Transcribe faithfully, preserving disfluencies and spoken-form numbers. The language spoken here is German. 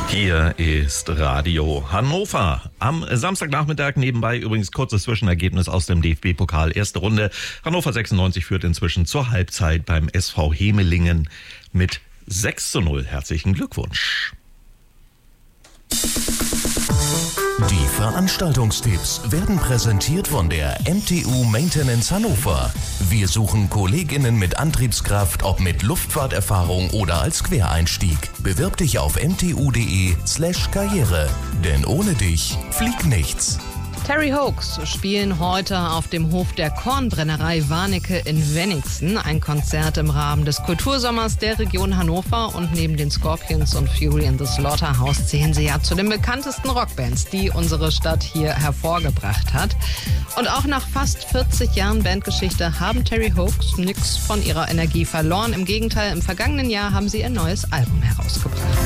Hier ist Radio Hannover. Am Samstagnachmittag nebenbei übrigens kurzes Zwischenergebnis aus dem D F B-Pokal. Erste Runde. Hannover sechsundneunzig führt inzwischen zur Halbzeit beim S V Hemelingen mit sechs zu null. Herzlichen Glückwunsch. Die Veranstaltungstipps werden präsentiert von der M T U Maintenance Hannover. Wir suchen KollegInnen mit Antriebskraft, ob mit Luftfahrterfahrung oder als Quereinstieg. Bewirb dich auf mtu.de slash karriere. Denn ohne dich fliegt nichts. Terry Hoax spielen heute auf dem Hof der Kornbrennerei Warnecke in Wenningsen. Ein Konzert im Rahmen des Kultursommers der Region Hannover. Und neben den Scorpions und Fury in the Slaughterhouse zählen sie ja zu den bekanntesten Rockbands, die unsere Stadt hier hervorgebracht hat. Und auch nach fast vierzig Jahren Bandgeschichte haben Terry Hoax nichts von ihrer Energie verloren. Im Gegenteil, im vergangenen Jahr haben sie ein neues Album herausgebracht.